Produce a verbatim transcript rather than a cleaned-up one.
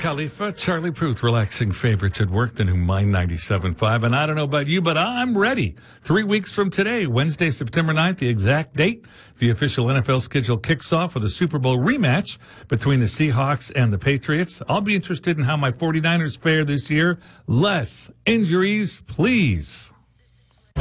Khalifa, Charlie Puth, relaxing favorites at work, the new Mind ninety-seven point five. And I don't know about you, but I'm ready. Three weeks from today, Wednesday, September ninth, the exact date, the official N F L schedule kicks off with a Super Bowl rematch between the Seahawks and the Patriots. I'll be interested in how my 49ers fare this year. Less injuries, please.